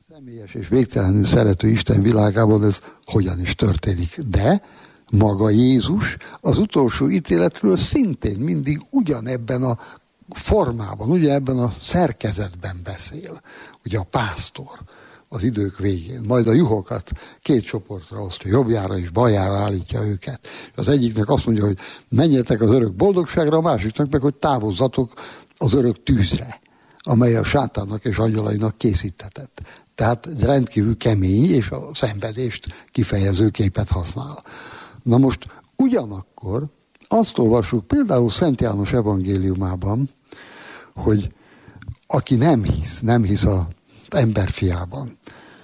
Személyes és végtelenül szerető Isten világában ez hogyan is történik. De maga Jézus az utolsó ítéletről szintén mindig ugyanebben a formában, ugyanebben a szerkezetben beszél. Ugye a pásztor az idők végén, majd a juhokat két csoportra osztja, jobbjára és baljára állítja őket. Az egyiknek azt mondja, hogy menjetek az örök boldogságra, a másiknak meg, hogy távozzatok az örök tűzre, amely a sátánnak és angyalainak készítetett. Tehát rendkívül kemény és a szenvedést kifejező képet használ. Na most ugyanakkor azt olvassuk például Szent János evangéliumában, hogy aki nem hisz az emberfiában,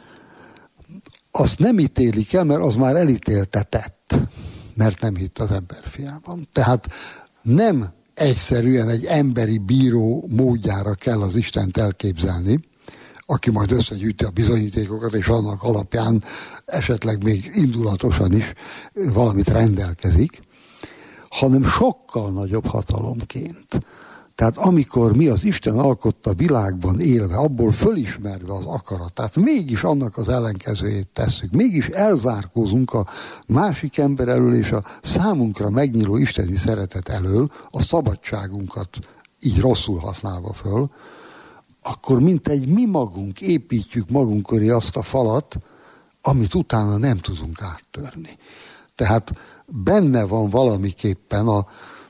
azt nem ítélik el, mert az már elítéltetett, mert nem hitt az emberfiában. Tehát nem egyszerűen egy emberi bíró módjára kell az Istent elképzelni, aki majd összegyűjti a bizonyítékokat, és annak alapján esetleg még indulatosan is valamit rendelkezik, hanem sokkal nagyobb hatalomként. Tehát amikor mi az Isten alkotta világban élve, abból fölismerve az akaratát, mégis annak az ellenkezőjét tesszük, mégis elzárkózunk a másik ember elől és a számunkra megnyíló isteni szeretet elől, a szabadságunkat így rosszul használva föl, akkor mintegy mi magunk építjük magunk köré azt a falat, amit utána nem tudunk áttörni. Tehát benne van valamiképpen a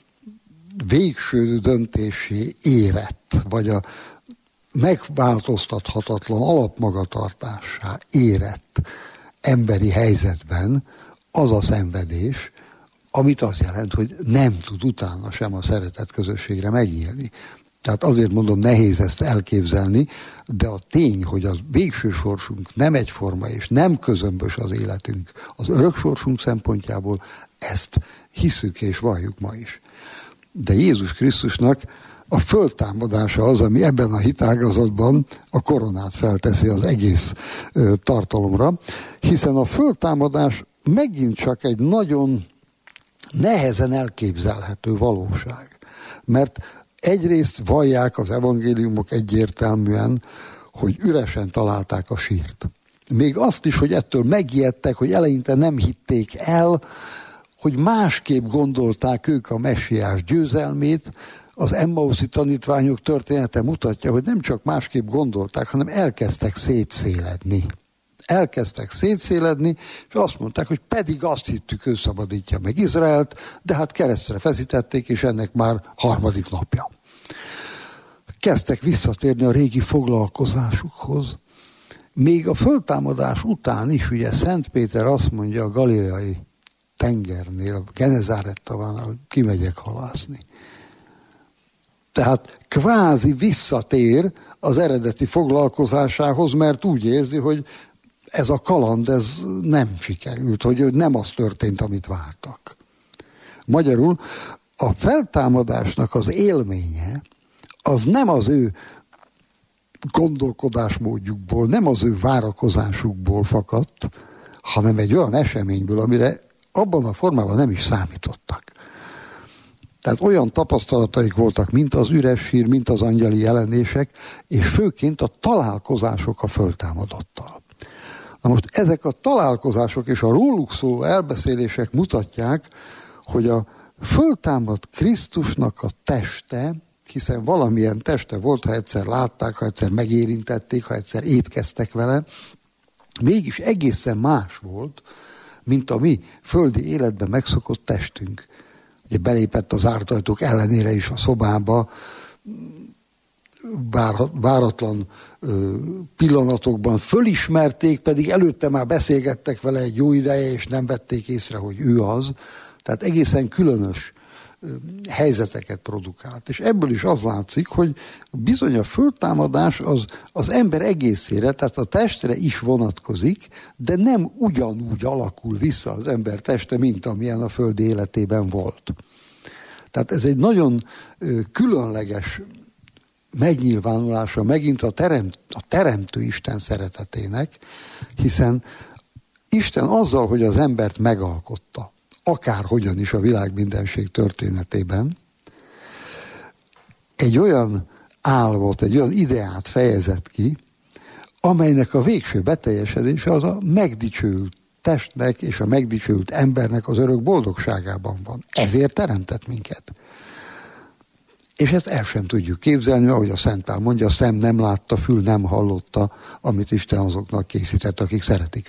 végső döntési érett, vagy a megváltoztathatatlan alapmagatartássá érett emberi helyzetben az a szenvedés, amit azt jelent, hogy nem tud utána sem a szeretet közösségre megnyílni. Tehát azért mondom, nehéz ezt elképzelni, de a tény, hogy a végső sorsunk nem egyforma és nem közömbös az életünk az örök sorsunk szempontjából, ezt hisszük és valljuk ma is. De Jézus Krisztusnak a föltámadása az, ami ebben a hitágazatban a koronát felteszi az egész tartalomra, hiszen a föltámadás megint csak egy nagyon nehezen elképzelhető valóság. Mert egyrészt vallják az evangéliumok egyértelműen, hogy üresen találták a sírt. Még azt is, hogy ettől megijedtek, hogy eleinte nem hitték el, hogy másképp gondolták ők a messiás győzelmét. Az Emmauszi tanítványok története mutatja, hogy nem csak másképp gondolták, hanem elkezdtek szétszéledni. És azt mondták, hogy pedig azt hittük, ő szabadítja meg Izraelt, de hát keresztre feszítették, és ennek már harmadik napja. Kezdtek visszatérni a régi foglalkozásukhoz. Még a föltámadás után is, ugye Szent Péter azt mondja a galileai tengernél, Genezárett-taván, kimegyek halászni. Tehát kvázi visszatér az eredeti foglalkozásához, mert úgy érzi, hogy ez a kaland, ez nem sikerült, hogy nem az történt, amit vártak. Magyarul a feltámadásnak az élménye, az nem az ő gondolkodásmódjukból, nem az ő várakozásukból fakadt, hanem egy olyan eseményből, amire abban a formában nem is számítottak. Tehát olyan tapasztalataik voltak, mint az üres sír, mint az angyali jelenések, és főként a találkozások a föltámadottal. Na most ezek a találkozások és a róluk szóló elbeszélések mutatják, hogy a föltámadt Krisztusnak a teste, hiszen valamilyen teste volt, ha egyszer látták, ha egyszer megérintették, ha egyszer étkeztek vele, mégis egészen más volt, mint a mi földi életben megszokott testünk. Ugye belépett az zárt ajtók ellenére is a szobába, váratlan pillanatokban fölismerték, pedig előtte már beszélgettek vele egy jó ideje, és nem vették észre, hogy ő az. Tehát egészen különös helyzeteket produkált. És ebből is az látszik, hogy bizony a föltámadás az ember egészére, tehát a testre is vonatkozik, de nem ugyanúgy alakul vissza az ember teste, mint amilyen a földi életében volt. Tehát ez egy nagyon különleges megnyilvánulása megint a teremtő Isten szeretetének, hiszen Isten azzal, hogy az embert megalkotta, akárhogyan is a világ mindenség történetében, egy olyan álmot, egy olyan ideát fejezett ki, amelynek a végső beteljesedése az a megdicsőült testnek és a megdicsőült embernek az örök boldogságában van. Ezért teremtett minket. És ezt el sem tudjuk képzelni, ahogy a Szent Pál mondja, a szem nem látta, fül nem hallotta, amit Isten azoknak készített, akik szeretik